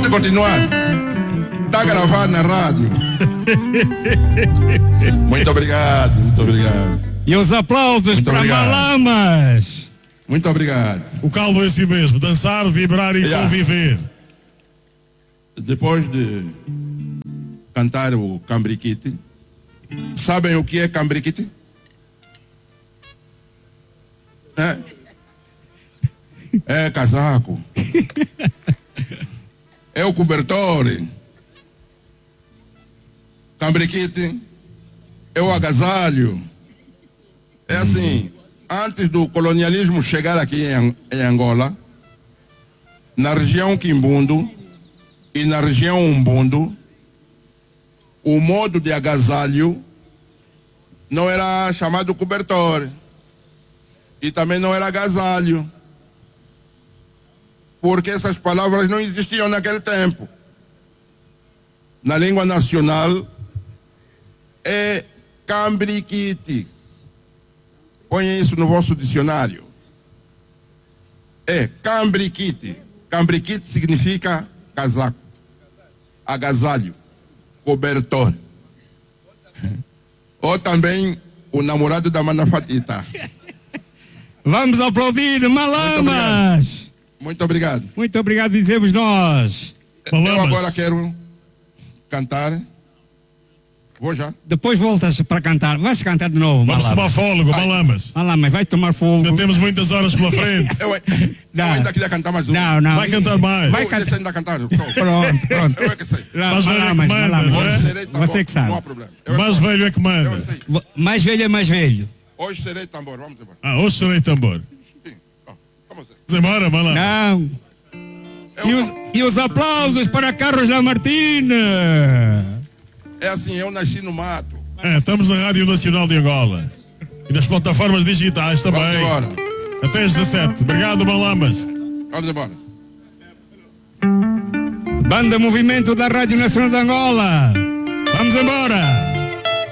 Pode continuar. Está gravado na rádio. Muito obrigado, muito obrigado. E os aplausos muito para obrigado. Malamas. Muito obrigado. O caldo é assim mesmo, dançar, vibrar e conviver. Depois de cantar o Cambriquite, sabem o que é Cambriquite? É casaco. É o cobertor. Cambriquite é o agasalho. É assim, antes do colonialismo chegar aqui em Angola, na região Quimbundo e na região Umbundo, o modo de agasalho não era chamado cobertor e também não era agasalho, porque essas palavras não existiam naquele tempo. Na língua nacional é cambriquite. Ponha isso no vosso dicionário. É cambriquite. Cambriquite significa casaco, agasalho, cobertor. Ou também o namorado da Manafatita. Vamos aplaudir Malamas. Muito obrigado. Muito obrigado, dizemos nós. Eu agora quero cantar. Vou já. Depois voltas para cantar. Vais cantar de novo, Vamos Malamas. tomar fôlego, Malamas. Malamas, vai tomar fogo. Já temos muitas horas pela frente. Eu ainda queria cantar mais um. Não. Vai cantar mais. Vai Deixa ainda cantar. Pronto. Eu é que sei. Mais velho é que manda, não é? Você que sabe. Não há problema. Mais velho é que manda. Mais velho é mais velho. Hoje serei tambor. Vamos embora. Hoje serei tambor. Vamos embora, Malamas. Não. E os aplausos para Carlos Lamartine. É assim, eu nasci no mato. Estamos na Rádio Nacional de Angola. E nas plataformas digitais também. Vamos embora. Até às 17. Obrigado, Malamas. Vamos embora. Banda Movimento da Rádio Nacional de Angola. Vamos embora.